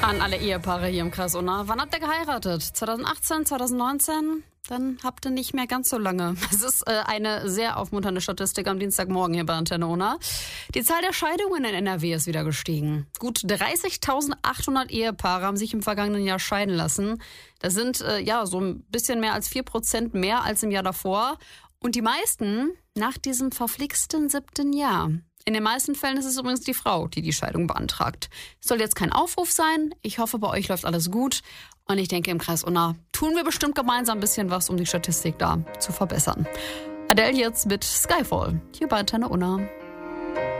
An alle Ehepaare hier im Kreis Unna. Wann habt ihr geheiratet? 2018, 2019? Dann habt ihr nicht mehr ganz so lange. Es ist eine sehr aufmunternde Statistik am Dienstagmorgen hier bei Antenne Unna. Die Zahl der Scheidungen in NRW ist wieder gestiegen. Gut 30.800 Ehepaare haben sich im vergangenen Jahr scheiden lassen. Das sind so ein bisschen mehr als 4% mehr als im Jahr davor. Und die meisten nach diesem verflixten 7. Jahr. In den meisten Fällen ist es übrigens die Frau, die die Scheidung beantragt. Es soll jetzt kein Aufruf sein. Ich hoffe, bei euch läuft alles gut. Und ich denke, im Kreis Unna tun wir bestimmt gemeinsam ein bisschen was, um die Statistik da zu verbessern. Adele jetzt mit Skyfall hier bei Antenne Unna.